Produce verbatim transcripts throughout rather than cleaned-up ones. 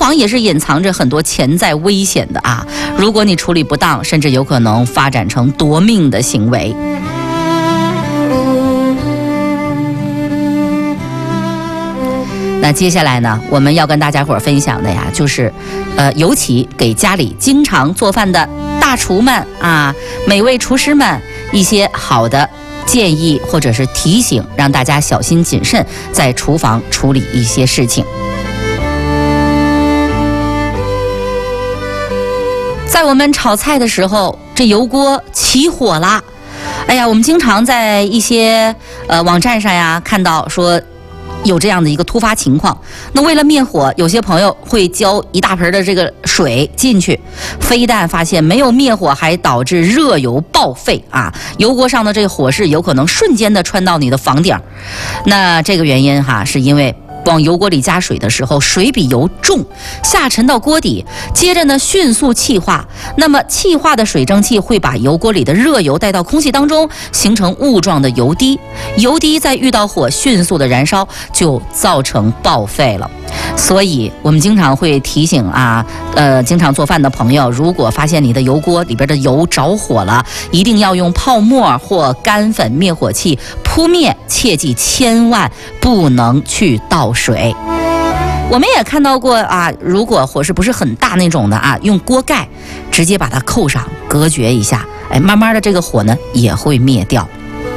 房也是隐藏着很多潜在危险的啊！如果你处理不当，甚至有可能发展成夺命的行为。那接下来呢，我们要跟大家伙分享的呀，就是，呃，尤其给家里经常做饭的大厨们啊，美味厨师们一些好的建议或者是提醒，让大家小心谨慎在厨房处理一些事情。在我们炒菜的时候，这油锅起火了，哎呀，我们经常在一些呃网站上呀看到说有这样的一个突发情况，那为了灭火，有些朋友会浇一大盆的这个水进去，非但发现没有灭火，还导致热油报废啊！油锅上的这个火势有可能瞬间的穿到你的房顶。那这个原因哈，是因为往油锅里加水的时候，水比油重，下沉到锅底，接着呢迅速气化。那么气化的水蒸气会把油锅里的热油带到空气当中，形成雾状的油滴。油滴再遇到火，迅速的燃烧，就造成报废了。所以我们经常会提醒啊，呃，经常做饭的朋友，如果发现你的油锅里边的油着火了，一定要用泡沫或干粉灭火器扑灭，切记千万不能去倒水。我们也看到过啊，如果火势不是很大那种的啊，用锅盖直接把它扣上，隔绝一下，哎，慢慢的这个火呢也会灭掉。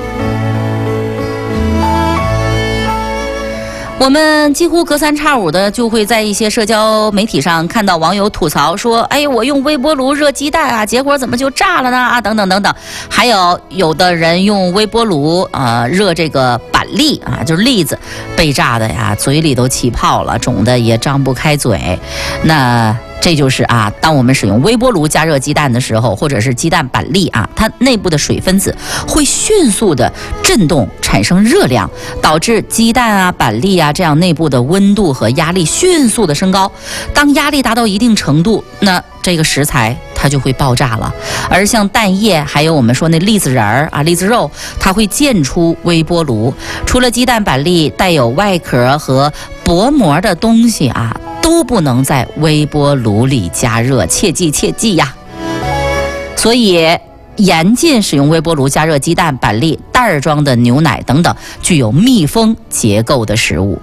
我们几乎隔三差五的就会在一些社交媒体上看到网友吐槽说，哎，我用微波炉热鸡蛋啊，结果怎么就炸了呢？啊，等等等等。还有有的人用微波炉啊、呃、热这个板栗啊，就是栗子，被炸的呀，嘴里都起泡了，肿的也张不开嘴。那这就是啊，当我们使用微波炉加热鸡蛋的时候，或者是鸡蛋板栗啊，它内部的水分子会迅速的震动，产生热量，导致鸡蛋啊、板栗啊这样内部的温度和压力迅速的升高。当压力达到一定程度，那这个食材它就会爆炸了。而像蛋液，还有我们说那栗子仁儿啊、栗子肉，它会溅出微波炉。除了鸡蛋板栗带有外壳和薄膜的东西啊，都不能在微波炉里加热，切记切记呀！所以严禁使用微波炉加热鸡蛋、板栗、袋装的牛奶等等具有密封结构的食物。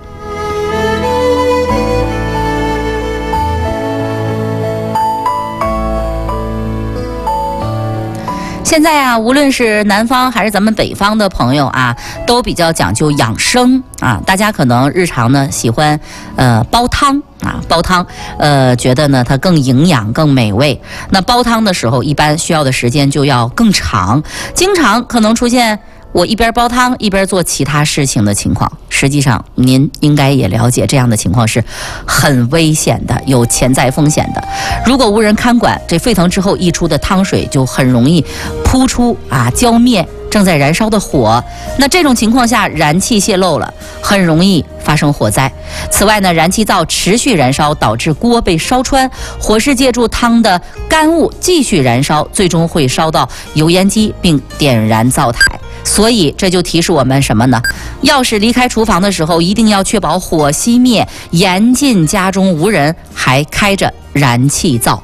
现在啊，无论是南方还是咱们北方的朋友啊，都比较讲究养生啊。大家可能日常呢喜欢呃煲汤啊，煲汤呃觉得呢它更营养、更美味。那煲汤的时候，一般需要的时间就要更长，经常可能出现我一边煲汤一边做其他事情的情况。实际上您应该也了解，这样的情况是很危险的，有潜在风险的。如果无人看管，这沸腾之后溢出的汤水就很容易扑出啊，浇灭正在燃烧的火。那这种情况下，燃气泄漏了，很容易发生火灾。此外呢，燃气灶持续燃烧，导致锅被烧穿，火势借助汤的干物继续燃烧，最终会烧到油烟机并点燃灶台。所以这就提示我们什么呢？要是离开厨房的时候，一定要确保火熄灭，严禁家中无人还开着燃气灶。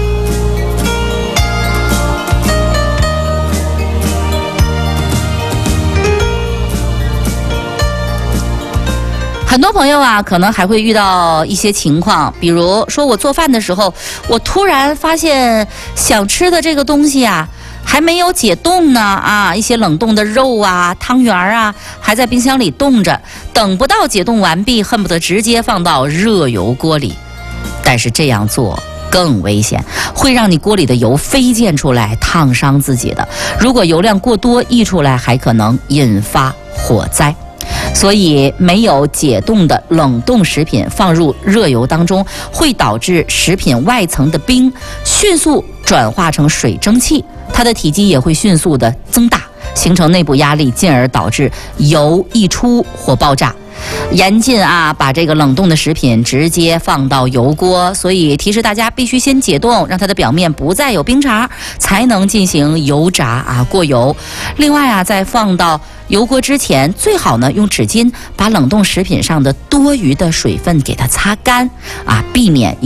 很多朋友啊，可能还会遇到一些情况，比如说我做饭的时候，我突然发现想吃的这个东西啊还没有解冻呢啊，一些冷冻的肉啊、汤圆啊，还在冰箱里冻着，等不到解冻完毕，恨不得直接放到热油锅里。但是这样做更危险，会让你锅里的油飞溅出来，烫伤自己的。如果油量过多溢出来，还可能引发火灾。所以没有解冻的冷冻食品放入热油当中，会导致食品外层的冰迅速转化成水蒸气，它的体积也会迅速的增大，形成内部压力，进而导致油溢出或爆炸。严禁啊把这个冷冻的食品直接放到油锅，所以提示大家必须先解冻，让它的表面不再有冰碴，才能进行油炸啊过油。另外啊，在放到油锅之前，最好呢用纸巾把冷冻食品上的多余的水分给它擦干啊，避免